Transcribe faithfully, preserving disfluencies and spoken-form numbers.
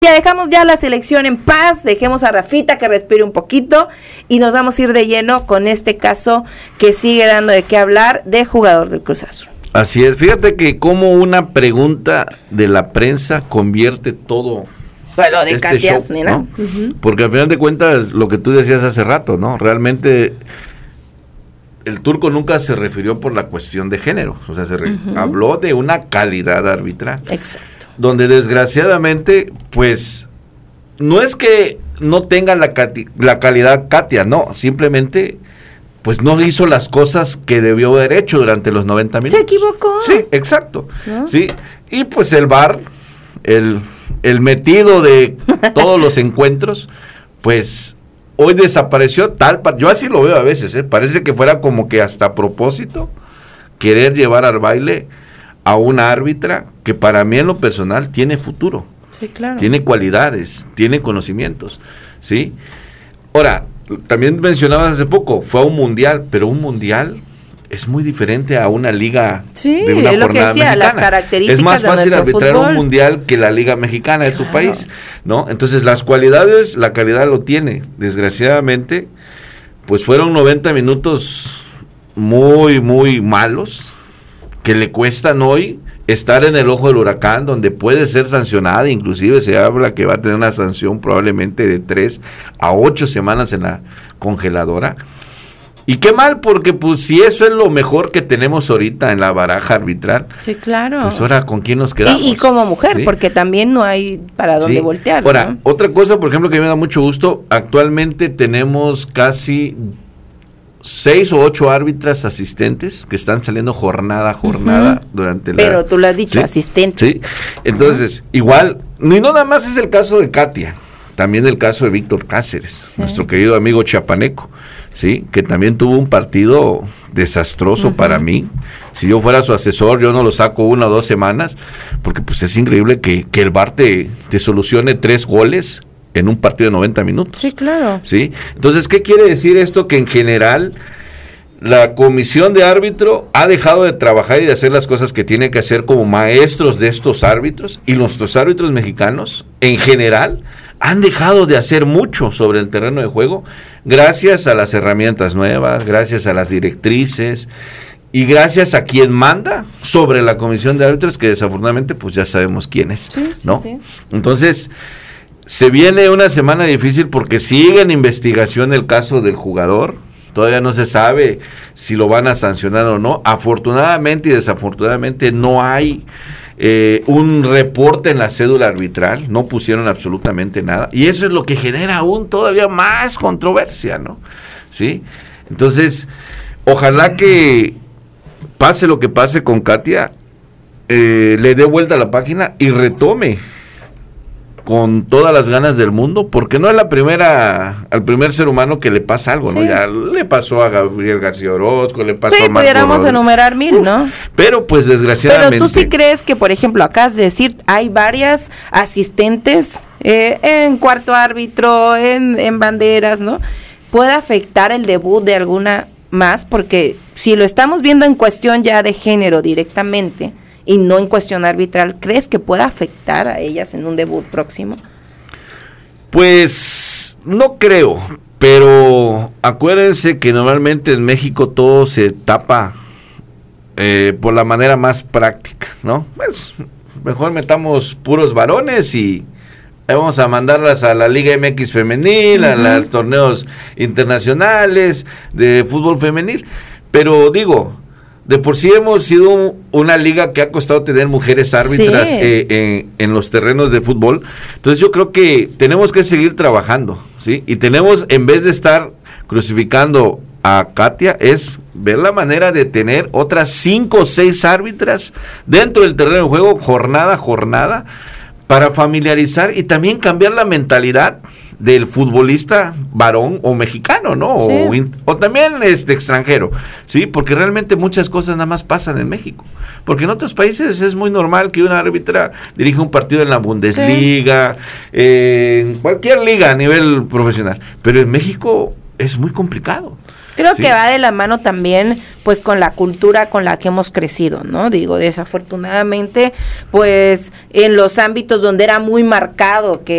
Ya dejamos ya la selección en paz, dejemos a Rafita que respire un poquito y nos vamos a ir de lleno con este caso que sigue dando de qué hablar de jugador del Cruz Azul. Así es, fíjate que como una pregunta de la prensa convierte todo bueno, de este Katia, show, nena. ¿no? Uh-huh. Porque al final de cuentas, lo que tú decías hace rato, ¿no? Realmente el turco nunca se refirió por la cuestión de género, o sea, se re- uh-huh. habló de una calidad arbitral. Exacto. Donde desgraciadamente, pues, no es que no tenga la, cati- la calidad Katia, no, simplemente, pues no hizo las cosas que debió haber hecho durante los noventa minutos. Se equivocó. Sí, exacto, ¿no? Sí, y pues el V A R, el, el metido de todos los encuentros, pues, hoy desapareció tal, pa- yo así lo veo a veces, ¿eh? Parece que fuera como que hasta a propósito, querer llevar al baile a una árbitra que para mí en lo personal tiene futuro, sí, claro. tiene cualidades, tiene conocimientos, ¿sí? Ahora, también mencionabas hace poco, fue a un mundial, pero un mundial es muy diferente a una liga sí, de una es lo que jornada decía, mexicana. las características es más de fácil nuestro arbitrar fútbol. un mundial que la liga mexicana de claro. tu país, ¿no? Entonces las cualidades, la calidad lo tiene, desgraciadamente, pues fueron noventa minutos muy, muy malos, que le cuestan hoy estar en el ojo del huracán, donde puede ser sancionada, inclusive se habla que va a tener una sanción probablemente de tres a ocho semanas en la congeladora. Y qué mal, porque pues si eso es lo mejor que tenemos ahorita en la baraja arbitral, sí, claro. Pues ahora con quién nos quedamos. Y, y como mujer, ¿sí? Porque también no hay para dónde Sí. voltear. Ahora, ¿no? otra cosa, por ejemplo, que me da mucho gusto, actualmente tenemos casi seis o ocho árbitras asistentes que están saliendo jornada a jornada uh-huh. durante la... Pero tú lo has dicho, ¿sí? asistentes. Sí, entonces, uh-huh. igual, ni no nada más es el caso de Katia, también el caso de Víctor Cáceres, sí. nuestro querido amigo chiapaneco, sí, que también tuvo un partido desastroso uh-huh. para mí. Si yo fuera su asesor, yo no lo saco una o dos semanas, porque pues es increíble que, que el V A R te, te solucione tres goles en un partido de noventa minutos. Sí, claro. ¿Sí? Entonces, ¿qué quiere decir esto? Que en general la comisión de árbitro ha dejado de trabajar y de hacer las cosas que tiene que hacer como maestros de estos árbitros, y nuestros árbitros mexicanos, en general, han dejado de hacer mucho sobre el terreno de juego, gracias a las herramientas nuevas, gracias a las directrices, y gracias a quien manda sobre la comisión de árbitros, que desafortunadamente pues ya sabemos quién es, sí, ¿no? Sí, sí. Entonces, se viene una semana difícil porque sigue en investigación el caso del jugador. Todavía no se sabe si lo van a sancionar o no. Afortunadamente y desafortunadamente no hay eh, un reporte en la cédula arbitral. No pusieron absolutamente nada. Y eso es lo que genera aún todavía más controversia, ¿no? ¿Sí? Entonces, ojalá que pase lo que pase con Katia, eh, le dé vuelta a la página y retome con todas las ganas del mundo, porque no es la primera, al primer ser humano que le pasa algo, sí. ¿no? Ya le pasó a Gabriel García Orozco, le pasó sí, a Marco pudiéramos Rodríguez. enumerar mil, Uf, ¿no? Pero pues desgraciadamente. Pero tú sí crees que, por ejemplo, acabas de decir, hay varias asistentes eh, en cuarto árbitro, en, en banderas, ¿no? ¿Puede afectar el debut de alguna más? Porque si lo estamos viendo en cuestión ya de género directamente, y no en cuestión arbitral, ¿crees que pueda afectar a ellas en un debut próximo? Pues no creo, pero acuérdense que normalmente en México todo se tapa eh, por la manera más práctica, ¿no? Pues mejor metamos puros varones y vamos a mandarlas a la Liga M X femenil, uh-huh. a los torneos internacionales de fútbol femenil, pero digo, de por sí hemos sido un, una liga que ha costado tener mujeres árbitras sí. eh, en, en los terrenos de fútbol. Entonces yo creo que tenemos que seguir trabajando, ¿sí? Y tenemos, en vez de estar crucificando a Katia, es ver la manera de tener otras cinco o seis árbitras dentro del terreno de juego, jornada a jornada, para familiarizar y también cambiar la mentalidad del futbolista varón o mexicano, ¿no? Sí. O, in, o también este extranjero, ¿sí? Porque realmente muchas cosas nada más pasan en México. Porque en otros países es muy normal que una árbitra dirija un partido en la Bundesliga, sí. eh, en cualquier liga a nivel profesional. Pero en México es muy complicado. Creo ¿sí? que va de la mano también, pues, con la cultura con la que hemos crecido, ¿no? Digo, desafortunadamente, pues, en los ámbitos donde era muy marcado que